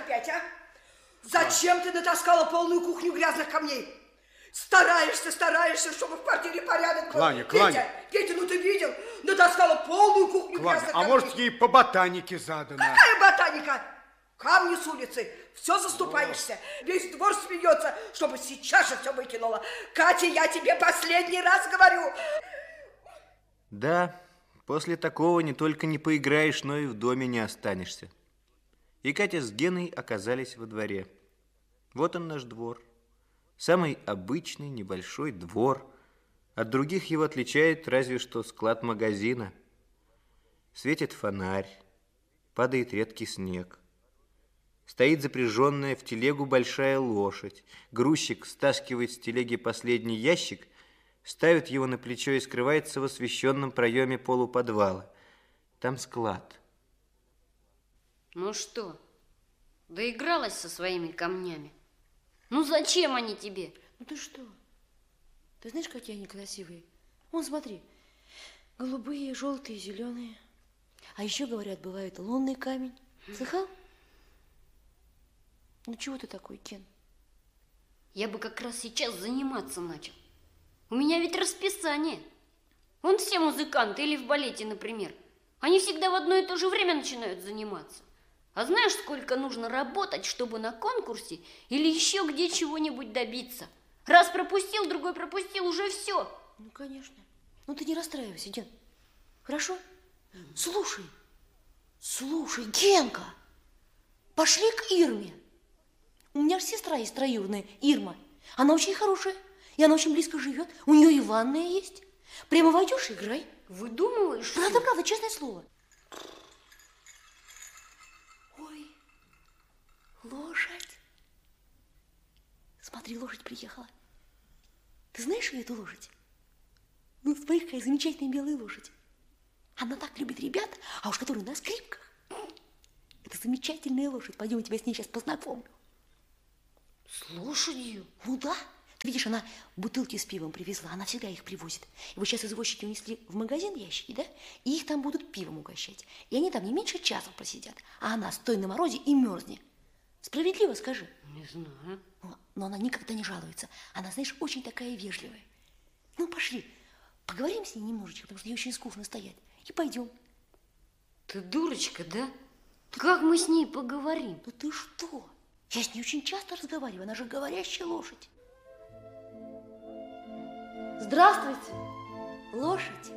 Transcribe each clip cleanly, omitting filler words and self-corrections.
опять, а? Зачем ты натаскала полную кухню грязных камней? Стараешься, чтобы в квартире порядок был. Кланя. Петя, ну ты видел? Натаскала полную кухню грязных камней. А может, ей по ботанике задано? Какая ботаника? Камни с улицы. Все заступаешься. Весь двор смеется, чтобы сейчас же все выкинула. Катя, я тебе последний раз говорю. Да, после такого не только не поиграешь, но и в доме не останешься. И Катя с Геной оказались во дворе. Вот он наш двор. Самый обычный небольшой двор. От других его отличает разве что склад магазина. Светит фонарь, падает редкий снег. Стоит запряженная в телегу большая лошадь. Грузчик стаскивает с телеги последний ящик, ставит его на плечо и скрывается в освещенном проеме полуподвала. Там склад. Ну что, доигралась со своими камнями? Ну зачем они тебе? Ну ты что? Ты знаешь, какие они красивые? Вон, смотри, голубые, желтые, зеленые. А еще, говорят, бывает лунный камень. Слыхал? Ну чего ты такой, Кен? Я бы как раз сейчас заниматься начал. У меня ведь расписание. Вон все музыканты или в балете, например. Они всегда в одно и то же время начинают заниматься. А знаешь, сколько нужно работать, чтобы на конкурсе или еще где чего-нибудь добиться? Раз пропустил, другой пропустил, уже все. Ну, конечно. Ну, ты не расстраивайся, Ген. Хорошо? Слушай, Генка, пошли к Ирме. У меня же сестра есть троюродная, Ирма. Она очень хорошая, и она очень близко живет. У нее и ванная есть. Прямо войдешь, играй. Выдумываешь? Правда, честное слово. Ой, лошадь. Смотри, лошадь приехала. Ты знаешь эту лошадь? Ну, смотри, какая замечательная белая лошадь. Она так любит ребят, а уж которые на скрипках. Это замечательная лошадь. Пойдем, я тебя с ней сейчас познакомлю. С лошадью? Ну да. Ты видишь, она бутылки с пивом привезла. Она всегда их привозит. И вот сейчас извозчики унесли в магазин ящики, да? И их там будут пивом угощать. И они там не меньше часа просидят. А она стой на морозе и мерзнет. Справедливо, скажи? Не знаю. Но она никогда не жалуется. Она, знаешь, очень такая вежливая. Ну, пошли, поговорим с ней немножечко, потому что ей очень скучно стоять. И пойдем. Ты дурочка, да? Как мы с ней поговорим? Ну ты что? Я с ней очень часто разговариваю. Она же говорящая лошадь. Здравствуйте, лошадь.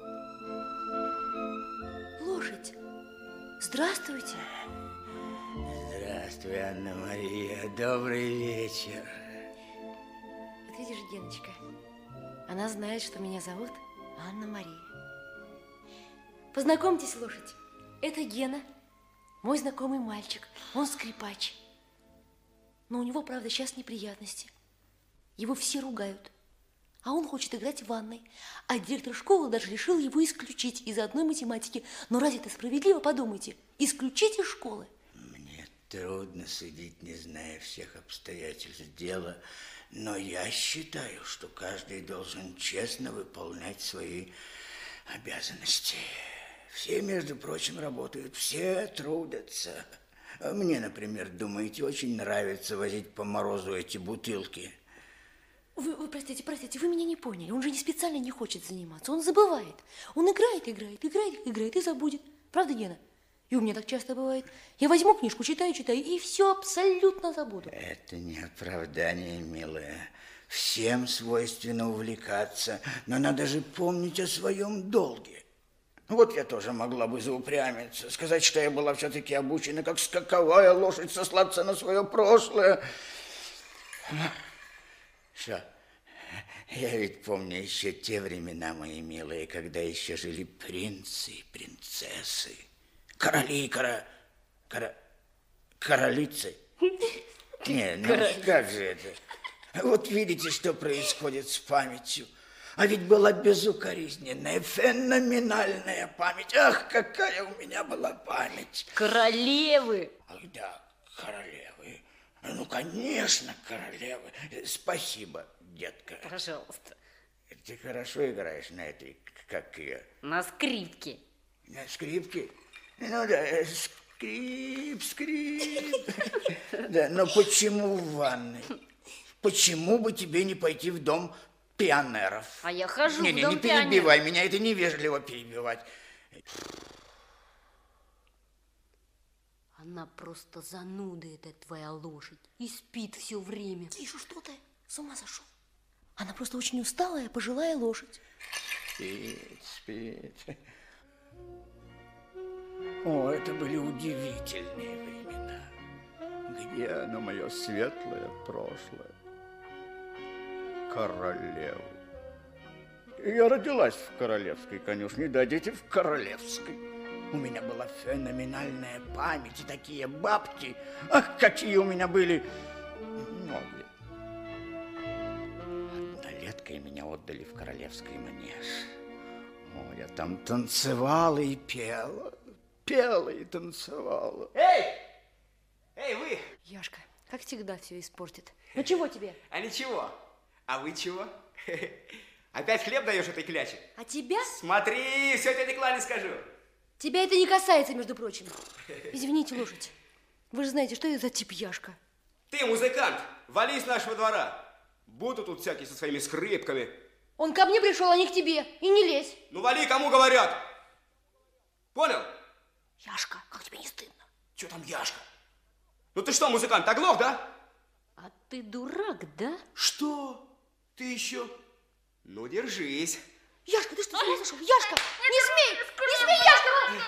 Лошадь. Здравствуйте. Здравствуй, Анна-Мария. Добрый вечер. Вот видишь, Геночка, она знает, что меня зовут Анна-Мария. Познакомьтесь, лошадь. Это Гена, мой знакомый мальчик. Он скрипач. Но у него, правда, сейчас неприятности. Его все ругают. А он хочет играть в ванной. А директор школы даже решил его исключить из одной математики. Но разве это справедливо, подумайте? Исключить из школы. Мне трудно судить, не зная всех обстоятельств дела. Но я считаю, что каждый должен честно выполнять свои обязанности. Все, между прочим, работают, все трудятся. Мне, например, думаете, очень нравится возить по морозу эти бутылки. Вы простите, вы меня не поняли. Он же не специально не хочет заниматься. Он забывает. Он играет и забудет. Правда, Гена? И у меня так часто бывает. Я возьму книжку, читаю, и все абсолютно забуду. Это не оправдание, милая. Всем свойственно увлекаться, но надо же помнить о своем долге. Вот я тоже могла бы заупрямиться, сказать, что я была все-таки обучена, как скаковая лошадь, сослаться на свое прошлое. Что? Я ведь помню еще те времена, мои милые, когда еще жили принцы и принцессы, короли и королицы. Не, ну как же это? Вот видите, что происходит с памятью. А ведь была безукоризненная, феноменальная память. Ах, какая у меня была память. Королевы. Ах, да, королевы. Ну, конечно, королевы. Спасибо, детка. Пожалуйста. Ты хорошо играешь на этой, как ее? На скрипке. На скрипке? Ну да, Скрип, скрип. Да, но почему в ванной? Почему бы тебе не пойти в дом пионеров? А я хожу в дом не пионеров. перебивай меня, это невежливо перебивать. Она просто зануда, эта твоя лошадь, и спит все время. Тише, что ты? С ума сошел? Она просто очень усталая, пожилая лошадь. Спит, спит. О, это были удивительные времена. Где оно, мое светлое прошлое? Королева. Я родилась в королевской конюшне, да, дети в королевской. У меня была феноменальная память, и такие бабки. Ах, какие у меня были ноги. Однолеткой меня отдали в королевский манеж. О, я там танцевала и пела. Пела и танцевала. Эй! Эй, вы! Яшка, как всегда, все испортит. Ну чего тебе? А ничего. А вы чего? Опять хлеб даешь этой кляче? А тебя? Смотри, все тете Клане скажу. Тебя это не касается, между прочим. Извините, лошадь. Вы же знаете, что это за тип Яшка? Ты, музыкант, вали с нашего двора. Будут тут всякие со своими скрипками. Он ко мне пришел, а не к тебе. И не лезь. Ну, вали, кому говорят. Понял? Яшка, как тебе не стыдно? Что там Яшка? Ну ты что, музыкант, оглох, да? А ты дурак, да? Что? Ты еще? Ну, держись. Яшка, ты что, с ума сошел? Яшка, не смей! Не смей, Яшка!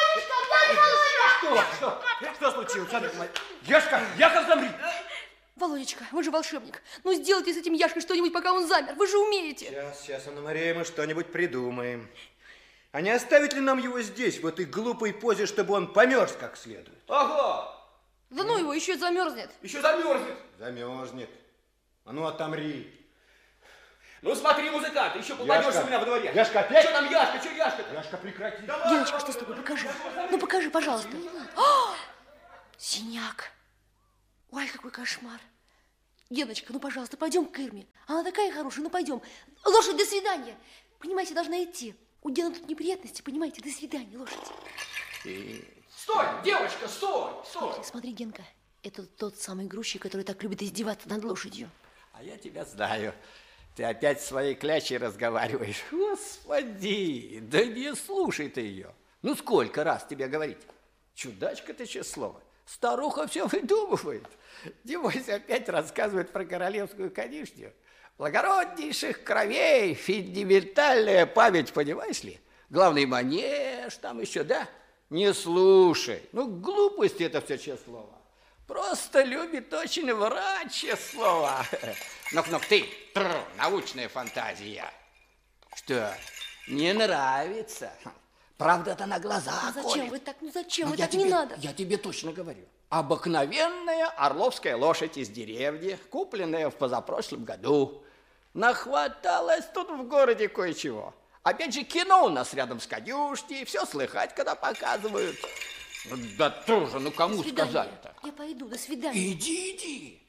Володечка, дядя Володя! Что случилось, Анна Николаевна? Яшка, Яков, замри! Володечка, вы же волшебник. Ну, сделайте с этим Яшкой что-нибудь, пока он замер. Вы же умеете. Сейчас, Анна Мария, мы что-нибудь придумаем. А не оставить ли нам его здесь, в этой глупой позе, чтобы он померз как следует? Ага! Да ну его, еще и замерзнет. Еще замерзнет. Замерзнет. А ну, отомри. Ну смотри, музыкант, еще попадешься Яшка. у меня во дворе. Яшка, опять? Что там Яшка? Что Яшка-то? Яшка, прекрати. Геночка, что с тобой? Покажи. Ну, покажи, пожалуйста. О, синяк. Ой, какой кошмар. Геночка, ну, пожалуйста, пойдем к Ирме. Она такая хорошая, ну, пойдем. Лошадь, до свидания. Понимаете, должна идти. У Гены тут неприятности, понимаете? До свидания, лошадь. Стой, девочка, стой, стой. Смотри, Генка, это тот самый грузчик, который так любит издеваться над лошадью. А я тебя знаю. Ты опять с своей клячей разговариваешь. Господи, да не слушай ты ее. Ну, сколько раз тебе говорить? Чудачка ты, честное слово. Старуха все выдумывает. Небось, опять рассказывает про королевскую конюшню. Благороднейших кровей, фундаментальная память, понимаешь ли? Главный манеж там еще, да? Не слушай. Ну, глупости это все, честное слово. Просто любит очень врать, честное слово. Ну-ка, ты, научная фантазия. Что, не нравится? Правда-то на глаза Ну, зачем колет. вы так? Ну, зачем? Ну, вы так не надо. Я тебе точно говорю. Обыкновенная орловская лошадь из деревни, купленная в позапрошлом году. Нахваталась тут в городе кое-чего. Опять же, кино у нас рядом с конюшней, все слыхать, когда показывают. Да тоже, ну кому До свидания. сказали-то? Я пойду, до свидания. Иди, иди.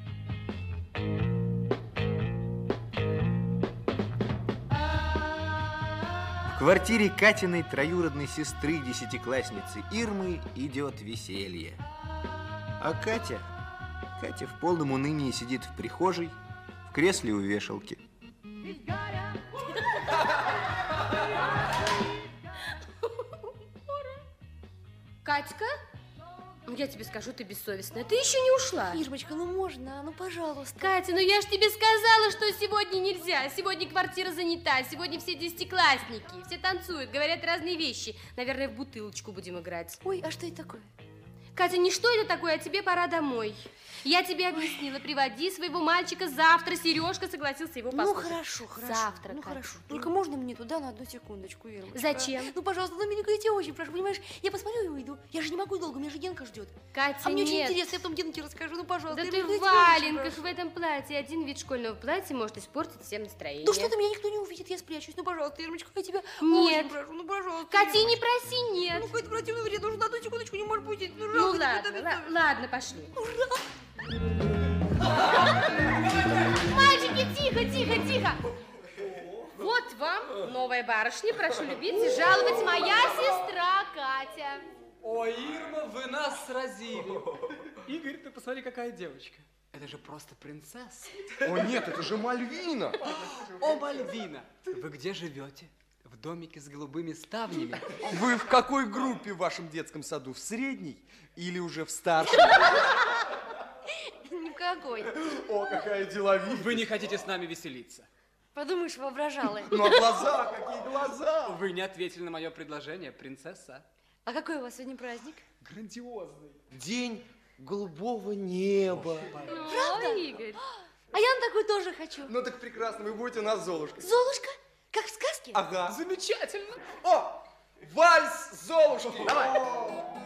В квартире Катиной троюродной сестры, десятиклассницы Ирмы, идет веселье. А Катя в полном унынии сидит в прихожей, в кресле у вешалки. Катька? Ну, я тебе скажу, ты бессовестная. Ты еще не ушла. Ирмочка, ну можно, ну пожалуйста. Катя, ну я ж тебе сказала, что сегодня нельзя. Сегодня квартира занята, сегодня все десятиклассники. Все танцуют, говорят разные вещи. Наверное, в бутылочку будем играть. Ой, а что это такое? Катя, не что это такое, а тебе пора домой. Я тебе объяснила, приводи своего мальчика завтра. Сережка согласился его послушать. Ну хорошо, хорошо. Завтра, ну Катя. хорошо. Только можно мне туда на одну секундочку, Ирмочка? Зачем? Ну, пожалуйста, ну меня я тебя очень прошу, понимаешь? Я посмотрю и уйду. Я же не могу долго, меня же Генка ждет. Катя, А мне очень нет. интересно, я потом Генке расскажу. Ну, пожалуйста, Да Ирмочка, ты я в тебя очень валенках прошу. в этом платье. Один вид школьного платья может испортить всем настроение. Да что ты, меня никто не увидит, я спрячусь. Ну, пожалуйста, Ирмочка, я тебя Нет. очень прошу. Ну, пожалуйста. Катя, не Ирмочка. проси, нет. Ну, какой-то противный вред, нужно на одну секундочку, не может быть. Ну, Ну жалко, ладно, тебе там- ладно, пошли. Мальчики, тихо, тихо, тихо. Вот вам новая барышня, прошу любить и жаловать, моя сестра Катя. Ой, Ирма, вы нас сразили. Игорь, ты посмотри, какая девочка. Это же просто принцесса. О нет, это же Мальвина. О, Мальвина, вы где живете? В домике с голубыми ставнями? Вы в какой группе в вашем детском саду? В средней или уже в старшей? Никакой. О, какая деловитость. Вы не хотите с нами веселиться? Подумаешь, воображала. Ну, а глаза, какие глаза. Вы не ответили на мое предложение, принцесса. А какой у вас сегодня праздник? Грандиозный. День голубого неба. Правда, Игорь? А я на такой тоже хочу. Ну так прекрасно, вы будете у нас Золушкой. Золушка? Как в сказке? Ага. Замечательно. О, вальс Золушки. Давай.